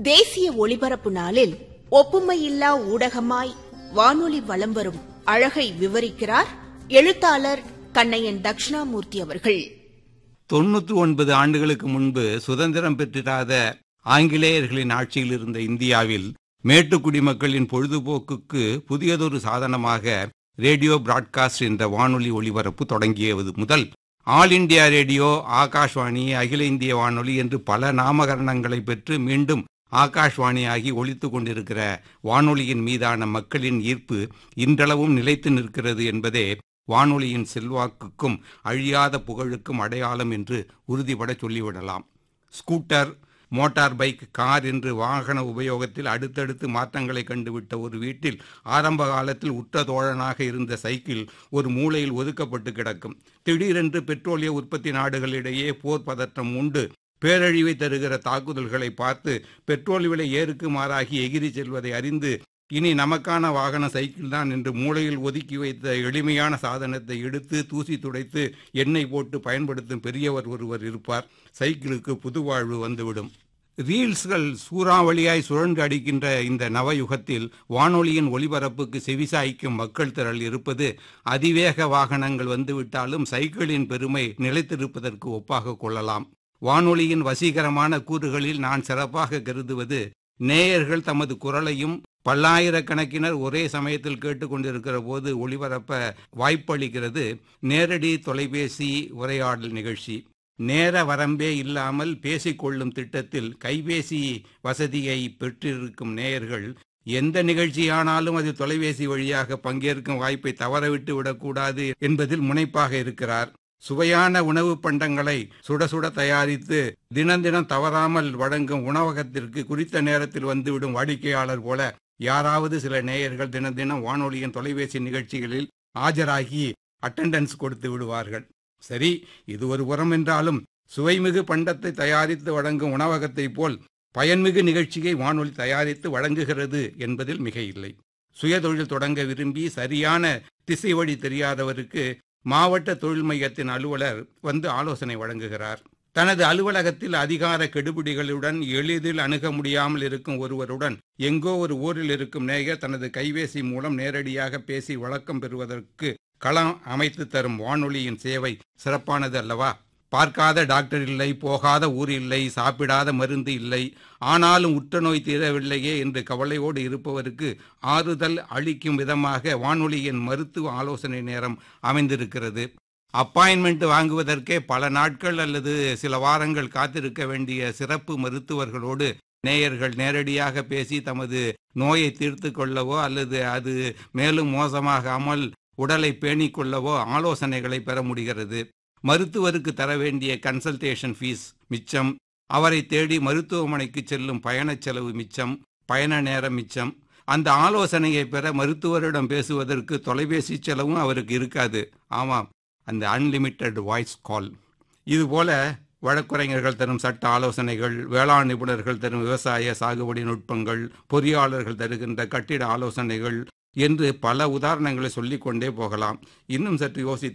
தேசிய ஒலிபரப்பு நாளில் ஒப்புமையில்லா ஊடகமாய் வானொலி வலம் வரும் அழகை விவரிக்கிறார் எழுத்தாளர் கண்ணையன் தட்சிணாமூர்த்தி அவர்கள். 99 ஆண்டுகளுக்கு முன்பு சுதந்திரம் பெற்றிராத ஆங்கிலேயர்களின் ஆட்சியில் இருந்த இந்தியாவில் மேட்டுக்குடி மக்களின் பொழுதுபோக்குக்கு புதியதொரு சாதனமாக ரேடியோ பிராட்காஸ்ட் என்ற வானொலி ஒளிபரப்பு தொடங்கியது முதல் ஆல் இண்டியா ரேடியோ, ஆகாஷ்வாணி, அகில இந்திய வானொலி என்று பல நாமகரணங்களை பெற்று மீண்டும் ஆகாஷ்வாணியாகி ஒலித்து கொண்டிருக்கிற வானொலியின் மீதான மக்களின் ஈர்ப்பு இன்றளவும் நிலைத்து நிற்கிறது என்பதே வானொலியின் செல்வாக்குக்கும் அழியாத புகழுக்கும் அடையாளம் என்று உறுதிபட சொல்லிவிடலாம். ஸ்கூட்டர், மோட்டார் பைக், கார் என்று வாகன உபயோகத்தில் அடுத்தடுத்து மாற்றங்களை கண்டுவிட்ட ஒரு வீட்டில் ஆரம்ப காலத்தில் உற்ற தோழனாக இருந்த சைக்கிள் ஒரு மூலையில் ஒதுக்கப்பட்டு கிடக்கும். திடீரென்று பெட்ரோலிய உற்பத்தி நாடுகளிடையே போர் பதற்றம் உண்டு பேரழிவை தருகிற தாக்குதல்களை பார்த்து பெட்ரோல் விலை ஏறுக்கு மாறாகி எகிரி செல்வதை அறிந்து இனி நமக்கான வாகன சைக்கிள் தான் என்று மூளையில் ஒதுக்கி வைத்த எளிமையான சாதனத்தை எடுத்து தூசி துடைத்து எண்ணெய் போட்டு பயன்படுத்தும் பெரியவர் ஒருவர் இருப்பார். சைக்கிளுக்கு புதுவாழ்வு வந்துவிடும். ரீல்ஸ்கள் சூறாவளியாய் சுழன்று அடிக்கின்ற இந்த நவயுகத்தில் வானொலியின் ஒலிபரப்புக்கு செவிசாய்க்கும் மக்கள் திரள் இருப்பது அதிவேக வாகனங்கள் வந்துவிட்டாலும் சைக்கிளின் பெருமை நிலைத்திருப்பதற்கு ஒப்பாக கொள்ளலாம். வானொலியின் வசீகரமான கூறுகளில் நான் சிறப்பாக கருதுவது நேயர்கள் தமது குரலையும் பல்லாயிரக்கணக்கினர் ஒரே சமயத்தில் கேட்டுக்கொண்டிருக்கிற போது ஒளிபரப்ப வாய்ப்பளிக்கிறது நேரடி தொலைபேசி உரையாடல் நிகழ்ச்சி. நேர வரம்பே இல்லாமல் பேசிக்கொள்ளும் திட்டத்தில் கைபேசி வசதியை பெற்றிருக்கும் நேயர்கள் எந்த நிகழ்ச்சியானாலும் அது தொலைபேசி வழியாக பங்கேற்கும் வாய்ப்பை தவறவிட்டு விடக்கூடாது என்பதில் முனைப்பாக இருக்கிறார். சுவையான உணவு பண்டங்களை சுட சுட தயாரித்து தினம் தவறாமல் வழங்கும் உணவகத்திற்கு குறித்த நேரத்தில் வந்துவிடும் வாடிக்கையாளர் போல யாராவது சில நேயர்கள் தினம் வானொலியின் தொலைபேசி நிகழ்ச்சிகளில் ஆஜராகி அட்டெண்டன்ஸ் கொடுத்து விடுவார்கள். சரி, இது ஒரு புறம் என்றாலும் சுவைமிகு பண்டத்தை தயாரித்து வழங்கும் உணவகத்தை போல் பயன்மிகு நிகழ்ச்சியை வானொலி தயாரித்து வழங்குகிறது என்பதில் மிக இல்லை. சுயதொழில் தொடங்க விரும்பி சரியான திசை வழி தெரியாதவருக்கு மாவட்ட தொழில் மையத்தின் அலுவலர் வந்து ஆலோசனை வழங்குகிறார். தனது அலுவலகத்தில் அதிகார கெடுபிடிகளுடன் எளிதில் அணுக முடியாமல் இருக்கும் ஒருவருடன் எங்கோ ஒரு ஊரில் இருக்கும் நேயர் தனது கைபேசி மூலம் நேரடியாக பேசி வழக்கம் பெறுவதற்கு களம் அமைத்து தரும் வானொலியின் சேவை சிறப்பானது அல்லவா? பார்க்காத டாக்டர் இல்லை, போகாத ஊர் இல்லை, சாப்பிடாத மருந்து இல்லை, ஆனாலும் உற்ற நோய் தீரவில்லையே என்று கவலையோடு இருப்பவருக்கு ஆறுதல் அளிக்கும் விதமாக வானொலியின் மருத்துவ ஆலோசனை நேரம் அமைந்திருக்கிறது. அப்பாயின்மெண்ட் வாங்குவதற்கே பல நாட்கள் அல்லது சில வாரங்கள் காத்திருக்க வேண்டிய சிறப்பு மருத்துவர்களோடு நேயர்கள் நேரடியாக பேசி தமது நோயை தீர்த்து கொள்ளவோ அல்லது அது மேலும் மோசமாகாமல் உடலை பேணிக் கொள்ளவோ ஆலோசனைகளை பெற முடிகிறது. மருத்துவருக்கு தர வேண்டிய கன்சல்டேஷன் ஃபீஸ் மிச்சம், அவரை தேடி மருத்துவமனைக்கு செல்லும் பயணச் செலவு மிச்சம், பயண நேரம் மிச்சம். அந்த ஆலோசனையை பெற மருத்துவரிடம் பேசுவதற்கு தொலைபேசி செலவும் அவருக்கு இருக்காது. ஆமாம், அந்த அன்லிமிட்டெட் வாய்ஸ் கால். இதுபோல வழக்குரைஞர்கள் தரும் சட்ட ஆலோசனைகள், வேளாண் நிபுணர்கள் தரும் விவசாய சாகுபடி நுட்பங்கள், பொறியாளர்கள் தருகின்ற கட்டிட ஆலோசனைகள் என்று பல உதாரணங்களை சொல்லிக்கொண்டே போகலாம். இன்னும் சற்று யோசித்து